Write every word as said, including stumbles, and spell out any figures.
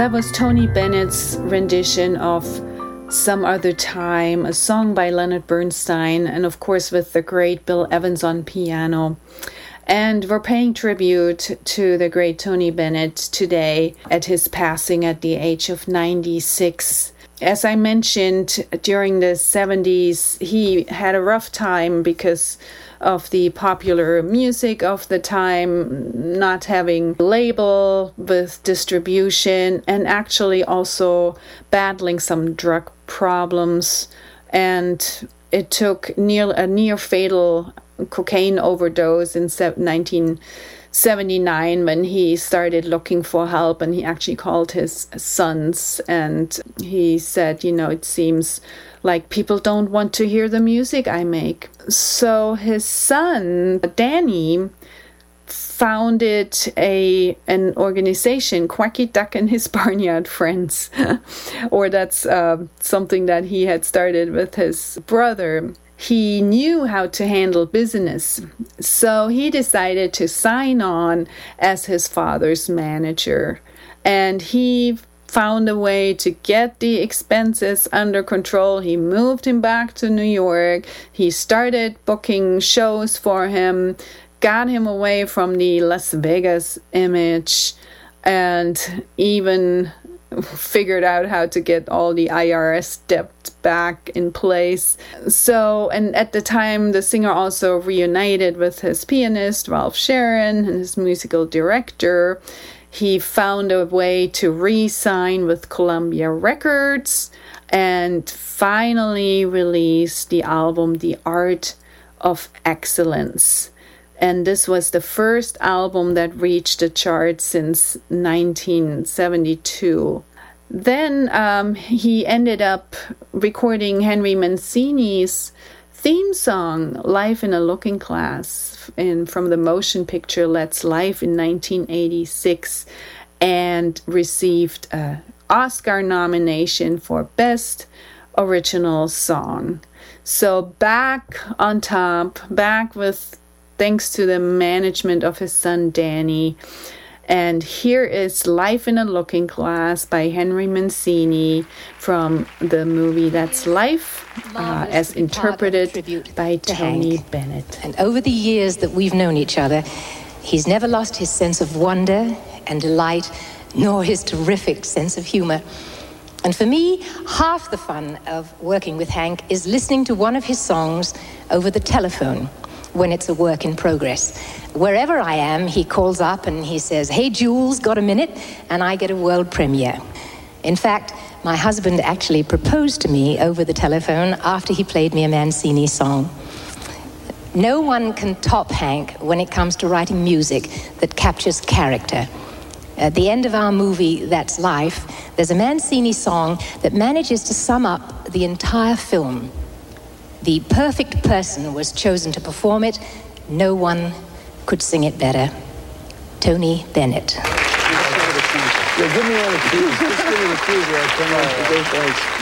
That was Tony Bennett's rendition of Some Other Time, a song by Leonard Bernstein, and of course with the great Bill Evans on piano. And we're paying tribute to the great Tony Bennett today at his passing at the age of ninety-six. As I mentioned, during the seventies, he had a rough time because of the popular music of the time, not having a label with distribution, and actually also battling some drug problems. And it took near a near fatal cocaine overdose in nineteen seventy-nine when he started looking for help, and he actually called his sons and he said, you know, it seems like people don't want to hear the music I make. So his son, Danny, founded a an organization, Quacky Duck and His Barnyard Friends, or that's uh, something that he had started with his brother. He knew how to handle business, so he decided to sign on as his father's manager. And he found a way to get the expenses under control. He moved him back to New York. He started booking shows for him, got him away from the Las Vegas image, and even figured out how to get all the I R S debt back in place. So, and at the time, the singer also reunited with his pianist, Ralph Sharon, and his musical director. He found a way to re-sign with Columbia Records and finally released the album The Art of Excellence. And this was the first album that reached the charts since nineteen seventy-two. Then um, he ended up recording Henry Mancini's theme song, Life in a Looking Glass, in, from the motion picture Let's Life in nineteen eighty-six, and received an Oscar nomination for Best Original Song. So back on top, back with thanks to the management of his son Danny. And here is Life in a Looking Glass by Henry Mancini from the movie That's Life, uh, as interpreted by Tony Hank. Bennett. And over the years that we've known each other, he's never lost his sense of wonder and delight, nor his terrific sense of humor. And for me, half the fun of working with Hank is listening to one of his songs over the telephone when it's a work in progress. Wherever I am, he calls up and he says, "Hey, Jules, got a minute?" And I get a world premiere. In fact, my husband actually proposed to me over the telephone after he played me a Mancini song. No one can top Hank when it comes to writing music that captures character. At the end of our movie, That's Life, there's a Mancini song that manages to sum up the entire film. The perfect person was chosen to perform it. No one could sing it better. Tony Bennett. Yeah, give me one of the keys. Just give me the keys. Right?